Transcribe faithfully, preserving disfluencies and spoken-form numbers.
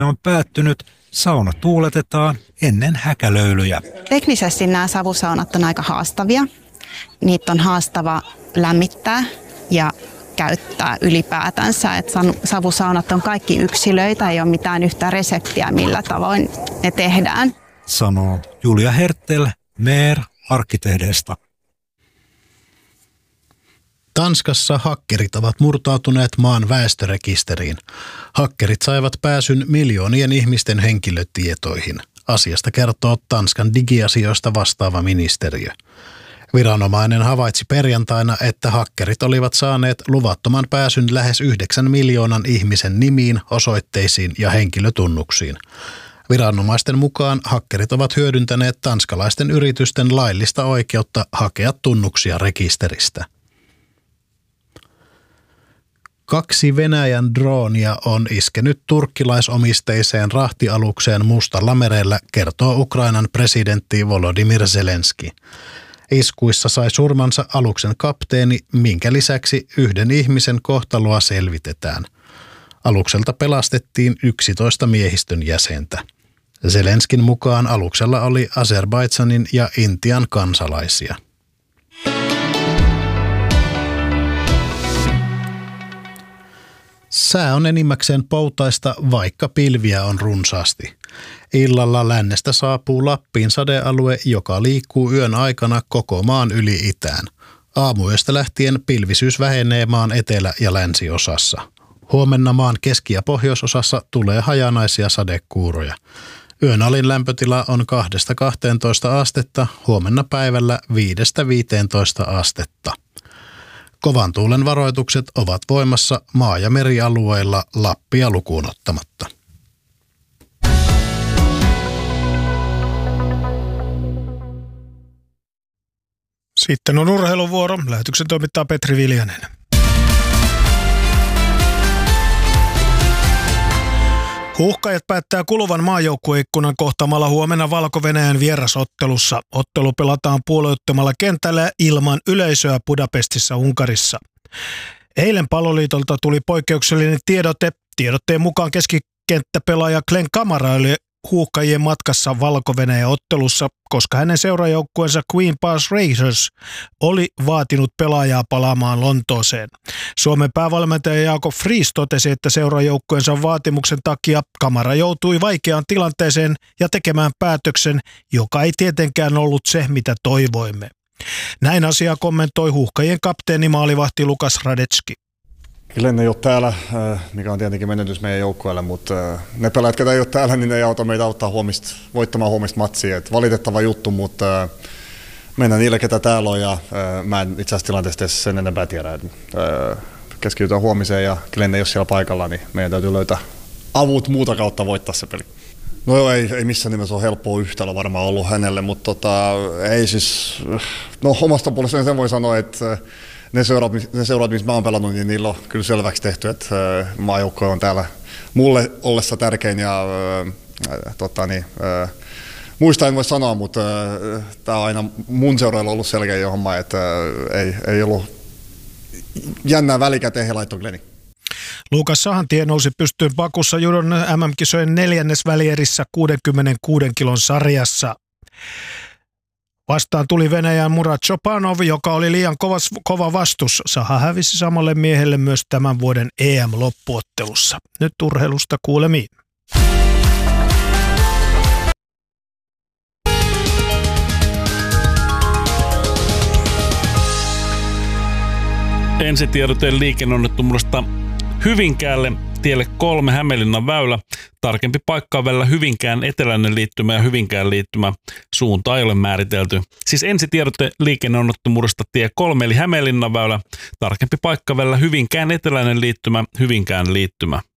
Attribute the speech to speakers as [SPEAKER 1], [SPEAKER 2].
[SPEAKER 1] on päättynyt. Sauna tuuletetaan ennen häkälöilyjä.
[SPEAKER 2] Teknisesti nämä savusaunat on aika haastavia. Niitä on haastava lämmittää ja käyttää ylipäätänsä. Et savusaunat on kaikki yksilöitä, ei ole mitään yhtä reseptiä, millä tavoin ne tehdään.
[SPEAKER 1] Sanoo Julia Hertel, M E R-arkkitehdeista.
[SPEAKER 3] Tanskassa hakkerit ovat murtautuneet maan väestörekisteriin. Hakkerit saivat pääsyn miljoonien ihmisten henkilötietoihin. Asiasta kertoo Tanskan digiasioista vastaava ministeriö. Viranomainen havaitsi perjantaina, että hakkerit olivat saaneet luvattoman pääsyn lähes yhdeksän miljoonan ihmisen nimiin, osoitteisiin ja henkilötunnuksiin. Viranomaisten mukaan hakkerit ovat hyödyntäneet tanskalaisten yritysten laillista oikeutta hakea tunnuksia rekisteristä. Kaksi Venäjän droonia on iskenyt turkkilaisomisteiseen rahtialukseen Mustallamerellä, kertoo Ukrainan presidentti Volodymyr Zelenski. Iskuissa sai surmansa aluksen kapteeni, minkä lisäksi yhden ihmisen kohtaloa selvitetään. Alukselta pelastettiin yksitoista miehistön jäsentä. Zelenskin mukaan aluksella oli Azerbaidžanin ja Intian kansalaisia. Sää on enimmäkseen poutaista, vaikka pilviä on runsaasti. Illalla lännestä saapuu Lappiin sadealue, joka liikkuu yön aikana koko maan yli itään. Aamuyöstä lähtien pilvisyys vähenee maan etelä- ja länsiosassa. Huomenna maan keski- ja pohjoisosassa tulee hajanaisia sadekuuroja. Yön alin lämpötila on kahdesta kahteentoista astetta, huomenna päivällä viidestä viiteentoista astetta. Kovan tuulen varoitukset ovat voimassa maa- ja merialueilla Lappia lukuun ottamatta.
[SPEAKER 4] Sitten on urheiluvuoro. Lähetyksen toimittaa Petri Viljanen. Huuhkajat päättää kuluvan maajoukkueikkunan kohtaamalla huomenna Valko-Venäjän vierasottelussa. Ottelu pelataan puolueettomalla kentällä ilman yleisöä Budapestissa, Unkarissa. Eilen Palloliitolta tuli poikkeuksellinen tiedote. Tiedotteen mukaan keskikenttäpelaaja Glenn Kamara oli huuhkajien matkassa Valko-Venäjän ottelussa, koska hänen seurajoukkueensa Queen Pass Racers oli vaatinut pelaajaa palaamaan Lontooseen. Suomen päävalmentaja Jakob Friis totesi, että seurajoukkueensa vaatimuksen takia Kamara joutui vaikeaan tilanteeseen ja tekemään päätöksen, joka ei tietenkään ollut se, mitä toivoimme. Näin asiaa kommentoi huuhkajien kapteeni maalivahti Lukas Radetski.
[SPEAKER 5] Glenn ei ole täällä, mikä on tietenkin menetys meidän joukkueelle, mutta ne pelaajat, ketä ei ole täällä, niin ne ei auta meitä auttaa huomista, voittamaan huomista matsia. Et valitettava juttu, mutta mennään niille, ketä täällä on, ja mä en itse asiassa tilanteesta sen enempää tiedä. Keskitytään huomiseen, ja Glenn ei ole siellä paikalla, niin meidän täytyy löytää avut muuta kautta voittaa se peli. No joo, ei, ei missään nimessä ole helppoa yhtälö varmaan ollut hänelle, mutta tota, ei siis, no omasta puolestani sen voi sanoa, että Ne seurat, ne seurat, missä mä oon pelannut, niin niillä on kyllä selväksi tehty, että maajoukkue on täällä mulle ollessa tärkein ja äh, tota, niin, äh, muista en voi sanoa, mutta äh, tää on aina mun seurailla ollut selkeä homma, että äh, ei, ei ollut jännää välikäteen he laittoi Glenni.
[SPEAKER 4] Lukas Sahantie nousi pystyyn Bakussa judon M M-kisojen neljännes välierissä kuudenkymmenenkuuden kilon sarjassa. Vastaan tuli Venäjän Murat Chopanov, joka oli liian kovas, kova vastus. Saha hävisi samalle miehelle myös tämän vuoden E M-loppuottelussa. Nyt urheilusta kuulemiin.
[SPEAKER 6] Ensitiedoteen liikenneonnettomuudesta Hyvinkäälle. Tielle kolme Hämeenlinnan väylä. Tarkempi paikka on välillä Hyvinkään eteläinen liittymä ja Hyvinkään liittymä. Suunta ei ole määritelty. Siis ensitiedote liikenneonnettomuudesta tie kolme eli Hämeenlinnan väylä. Tarkempi paikka välillä Hyvinkään eteläinen liittymä, Hyvinkään liittymä.